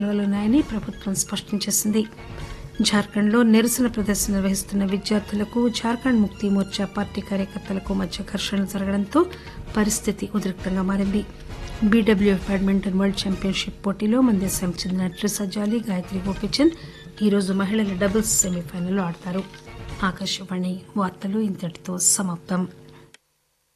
ఉన్నాయని ప్రభుత్వం స్పష్టం చేసింది. జార్ఖండ్లో నిరసన ప్రదర్శన నిర్వహిస్తున్న విద్యార్థులకు జార్ఖండ్ ముక్తి మోర్చా పార్టీ కార్యకర్తలకు మధ్య ఘర్షణలు జరగడంతో పరిస్థితి ఉద్రిక్తంగా మారింది. బీడబ్ల్యూఎఫ్ బ్యాడ్మింటన్ వరల్డ్ ఛాంపియన్షిప్ పోటీలో మన దేశానికి చెందిన ట్రిసా జాలీ, గాయత్రి గోపీచంద్ ఈరోజు మహిళల డబుల్స్ సెమీఫైనల్లో ఆడతారు. ఆకాశవాణి వార్తలు ఇంతటితో సమాప్తం.